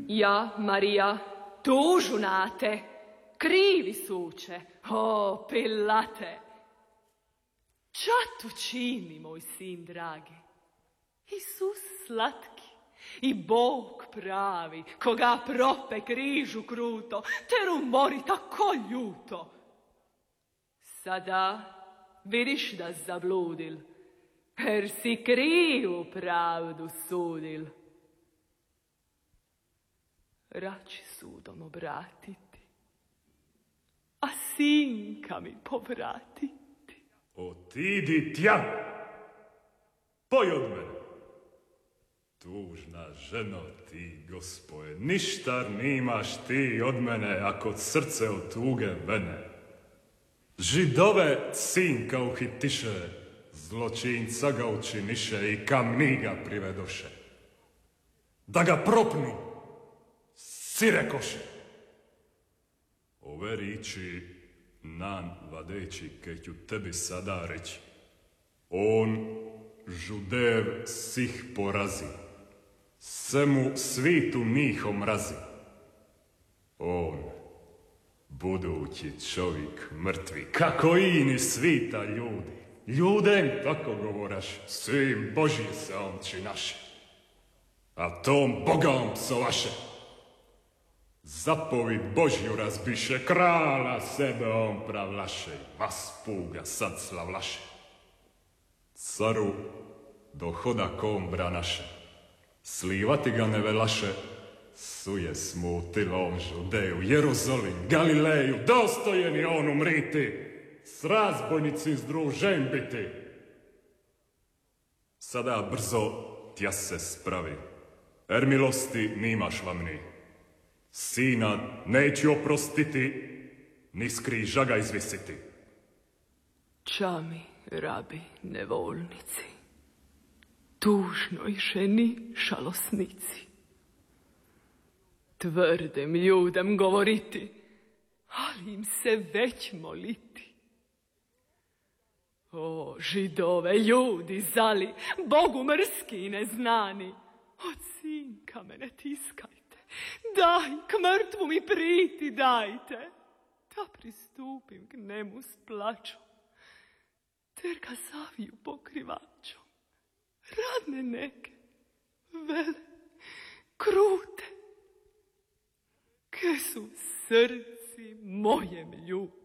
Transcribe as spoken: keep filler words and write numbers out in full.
Ja, Marija, tužu na te, krivi suče, o, Pilate. Ča tu čini, moj sin dragi? Isus slatki i Bog pravi, koga prope križu kruto, ter umori tako ljuto. Sada vidiš da zabludil, jer si krivu pravdu sudil. Rači sudom obratiti, a sinka mi povratiti. Otidi tja, poj od mene. Tužna ženo ti, Gospoje, ništa nimaš ti od mene, ako srce od tuge vene. Židove sinka uhitiše, zločinca ga učiniše i kamni ga privedoše. Da ga propnu, sirekoše. Ove riči nan vadeći, ke ću tebi sada reći. On Žudev sih porazi, se mu svitu njih omrazi. On, budući čovjek mrtvi, kako ini svita ljudi, ljudem tako govoraš, svim Božji se omči naše, a tom Bogom psovaše. Zapovid Božju razbiše, krala sebe on pravlaše, vas puga sad slavlaše. Caru do hoda kombra naše, slivati ga ne velaše, suje smutilom Žudeju, Jeruzalim, Galileju, dostojeni on umriti, s razbojnici združen biti. Sada brzo tja se spravi, er milosti nimaš vam ni. Sina neću oprostiti, ni s križa ga izvisiti. Ča mi, rabi nevolnici, tužnoj ženi šalosnici. Tvrdem ljudem govoriti, ali im se već moliti. O, Židove, ljudi zali, Bogu mrski i neznani, od sinka me ne tiskajte, daj, k mrtvu mi priti dajte, da pristupim k njemu s plačom, ter ga zaviju pokrivačom. Rane neke, vele, krute, ke su srci mojem ljute.